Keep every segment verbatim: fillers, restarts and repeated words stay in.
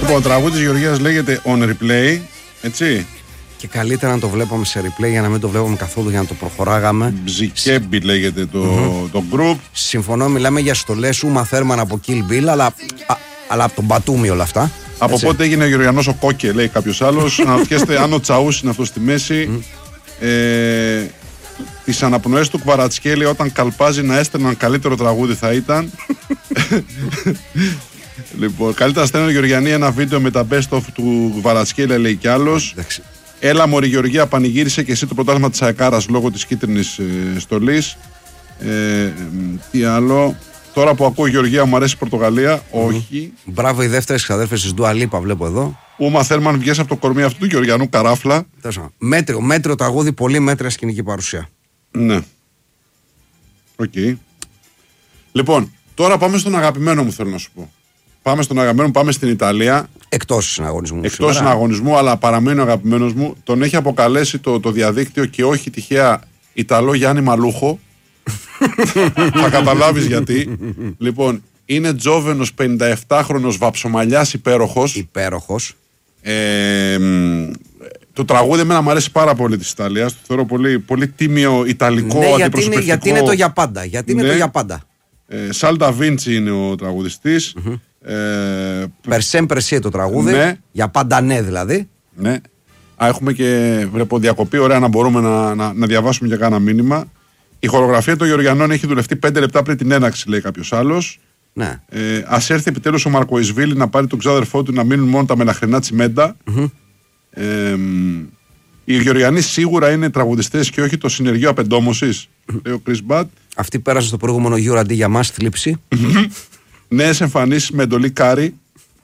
Λοιπόν, το τραγούδι της Γεωργίας λέγεται On Replay, έτσι. Και καλύτερα να το βλέπαμε σε replay για να μην το βλέπαμε καθόλου, για να το προχωράγαμε. Μπζικέμπι λέγεται το, mm-hmm. το group. Συμφωνώ, μιλάμε για στολές Ούμα Θέρμαν από Kill Bill, αλλά, α, αλλά από τον Μπατούμι όλα αυτά. Από έτσι. Πότε έγινε ο Γεωργιανός ο Κόκε, λέει κάποιος άλλος. Να ρωτιέστε αν ο Τσαούς είναι αυτό στη μέση. Mm. Ε, τις αναπνοές του Κβαρατσκέλη όταν καλπάζει να έστελναν καλύτερο τραγούδι θα ήταν. Λοιπόν, καλύτερα στέλνει ο Γεωργιανή ένα βίντεο με τα best of του Κβαρατσκέλη, λέει κι άλλος. Έλα μωρή Γεωργία, πανηγύρισε και εσύ το πρωτάθλημα της Αεκάρας λόγω της κίτρινης ε, στολής. Ε, τι άλλο. Τώρα που ακούω Γεωργία μου αρέσει η Πορτογαλία. Mm-hmm. Όχι. Μπράβο οι δεύτερες ξαδέρφες της Ντουα Λίπα, βλέπω εδώ. Ούμα Θέρμαν βγες από το κορμί αυτού του Γεωργιανού καράφλα. Μέτριο, μέτριο τραγούδι, πολύ μέτρια σκηνική παρουσία. Ναι. Οκ. Okay. Λοιπόν, τώρα πάμε στον αγαπημένο μου, θέλω να σου πω. Πάμε στον αγαπημένο μου, πάμε στην Ιταλία. Εκτός συναγωνισμού. Εκτός συναγωνισμού, αλλά παραμένει ο αγαπημένος μου. Τον έχει αποκαλέσει το, το διαδίκτυο και όχι τυχαία Ιταλό Γιάννη Μαλούχο. Θα καταλάβεις γιατί. Λοιπόν, είναι τζόβενος πενηνταεπτάχρονος βαψομαλιάς υπέροχος. Υπέροχος. Ε, το τραγούδι εμένα μου αρέσει πάρα πολύ της Ιταλίας. Το θεωρώ πολύ, πολύ τίμιο ιταλικό, ναι, αντιπροσωπευτικό. Γιατί είναι, γιατί είναι το για πάντα. Γιατί είναι ναι. το για πάντα. Σάλτα Βίντσι είναι ο τραγουδιστής. Mm-hmm. Ε, Περσέμπρεσί το τραγούδι. Ναι. Για πάντα ναι δηλαδή. Ναι. Α, έχουμε και βλέπω διακοπή. Ωραία να μπορούμε να, να, να διαβάσουμε για κάνα μήνυμα. Η χορογραφία των Γεωργιανών έχει δουλευτεί πέντε λεπτά πριν την έναρξη, λέει κάποιος άλλος. Ναι. Ε, ας έρθει επιτέλους ο Μαρκοϊσβίλη να πάρει τον ξάδερφό του να μείνουν μόνο τα μελαχρινά τσιμέντα. Mm-hmm. Ε, οι Γεωργιανοί σίγουρα είναι τραγουδιστές και όχι το συνεργείο απεντόμωσης, mm-hmm. λέει ο Chris Μπατ. Αυτοί πέρασαν στο προηγούμενο γύρο αντί για μας θλίψη. Νέες εμφανίσεις με εντολή Κάρι.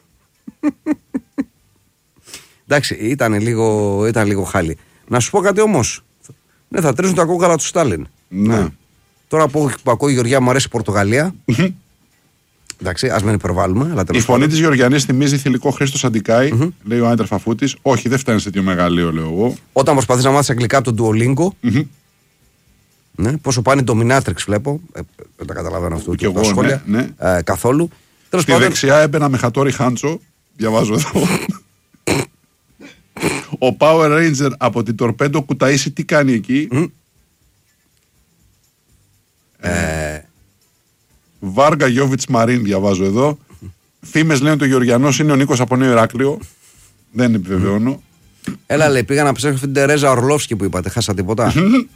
Εντάξει, ήταν λίγο, ήταν λίγο χάλι. Να σου πω κάτι όμως. Ναι, θα τρίζουν τα κόκκαλα του Στάλιν. Ναι. ναι. Τώρα που, που ακούω η Γεωργία μου αρέσει η Πορτογαλία. Εντάξει, ας μην υπερβάλλουμε. Αλλά η φωνή της Γεωργιανής θυμίζει θηλυκό Χρήστος Αντικάη, mm-hmm. λέει ο Άιντερ Φαφούτης. Όχι, δεν φτάνει σε τέτοιο μεγαλείο, λέω εγώ. Όταν προσπαθείς να μάθεις αγγλικά από τον Duolingo. Mm-hmm. Ναι, πόσο πάνε το Dominatrix βλέπω. Ε, δεν τα καταλαβαίνω αυτό. Και εγώ, σχόλια. Ναι, ναι. Ε, καθόλου. Στη πάντων... δεξιά έμπαινα με Χατόρι Χάντσο. Διαβάζω εδώ. Ο Power Ranger από την Τορπέντο Κουταΐση τι κάνει εκεί. Mm. Ε... Βάργα Γιώβιτς Μαρίν διαβάζω εδώ. Φήμες λένε ότι ο Γεωργιανός είναι ο Νίκος από Νέο Ηράκλειο. Δεν επιβεβαιώνω. Έλα λέει, πήγα να ψάξω την Τερέζα Ορλόφσκι που είπατε. Χάσα τίποτα.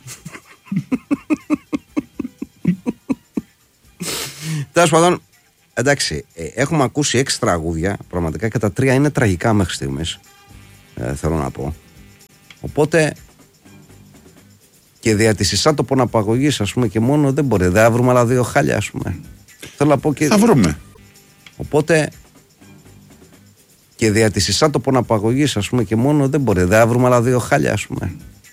Τέλος πάντων, εντάξει, έχουμε ακούσει έξι τραγούδια πραγματικά και τα τρία είναι τραγικά μέχρι στιγμής. Ε, θέλω να πω. Οπότε και δια της εισάτοπων απαγωγής, ας πούμε, και μόνο δεν μπορεί. Δεν θα βρούμε άλλα δύο χάλια, ας πούμε. Θέλω να πω και... Θα βρούμε. Οπότε και δια της εισάτοπων απαγωγής, ας πούμε, και μόνο δεν μπορεί. Δεν θα βρούμε άλλα δύο χάλια, ας πούμε.